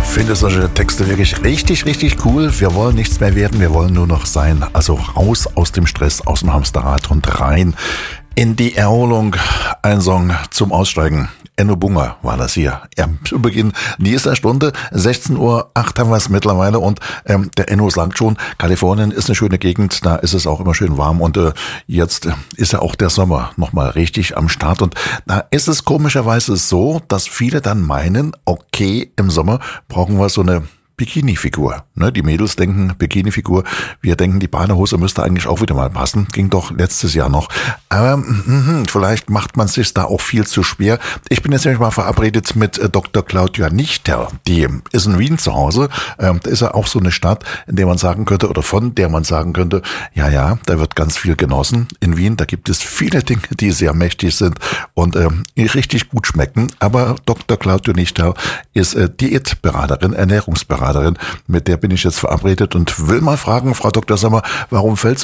finde solche Texte wirklich richtig, richtig cool. Wir wollen nichts mehr werden, wir wollen nur noch sein. Also raus aus dem Stress, aus dem Hamsterrad und rein in die Erholung. Ein Song zum Aussteigen. Enno Bunger war das hier. Ja, zu Beginn dieser Stunde, 16:08 Uhr haben wir es mittlerweile und der Enno sagt schon, Kalifornien ist eine schöne Gegend, da ist es auch immer schön warm und jetzt ist ja auch der Sommer nochmal richtig am Start und da ist es komischerweise so, dass viele dann meinen, okay, im Sommer brauchen wir so eine Bikini-Figur. Ne, die Mädels denken Bikini-Figur, wir denken, die Badehose müsste eigentlich auch wieder mal passen. Ging doch letztes Jahr noch. Aber vielleicht macht man es sich da auch viel zu schwer. Ich bin jetzt nämlich mal verabredet mit Dr. Claudia Nichter. Die ist in Wien zu Hause. Da ist ja auch so eine Stadt, in der man sagen könnte, oder von der man sagen könnte, ja, da wird ganz viel genossen. In Wien, da gibt es viele Dinge, die sehr mächtig sind und richtig gut schmecken. Aber Dr. Claudia Nichter ist Diätberaterin, Ernährungsberaterin. Mit der bin ich jetzt verabredet und will mal fragen, Frau Dr. Sommer, warum fällt es